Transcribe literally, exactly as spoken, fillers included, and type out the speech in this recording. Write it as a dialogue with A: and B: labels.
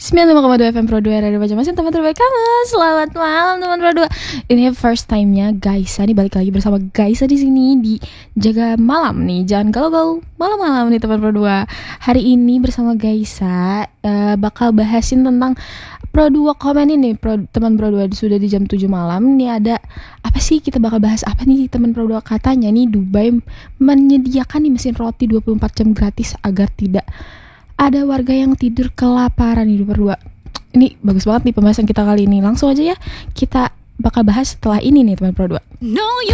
A: sembilan puluh lima koma dua F M Pro dua Radio Banjarmasin, teman terbaik kamu. Selamat malam teman Pro dua. Ini first time-nya Gaisa nih, balik lagi bersama Gaisa di sini di Jaga Malam nih. Jangan galau-galau malam-malam nih teman Pro dua. Hari ini bersama Gaisa uh, bakal bahasin tentang Pro dua komen ini, Pro, teman Pro dua sudah di jam tujuh malam. Nih ada apa sih, kita bakal bahas apa nih teman Pro dua? Katanya nih Dubai menyediakan nih mesin roti dua puluh empat jam gratis agar tidak ada warga yang tidur kelaparan di berdua. Ini bagus banget nih pembahasan kita kali ini. Langsung aja ya, kita bakal bahas setelah ini nih teman Pro dua.
B: Know you